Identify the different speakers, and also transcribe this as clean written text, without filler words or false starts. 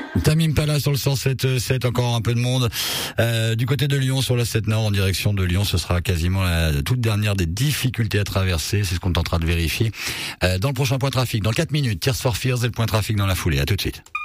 Speaker 1: Tamim Pala sur le 107.7, encore un peu de monde. Du côté de Lyon, sur la 7 Nord, en direction de Lyon, ce sera quasiment la toute dernière des difficultés à traverser. C'est ce qu'on est en train de vérifier. Dans le prochain point trafic, dans 4 minutes, Tears for Fears et le point trafic dans la foulée. À tout de suite.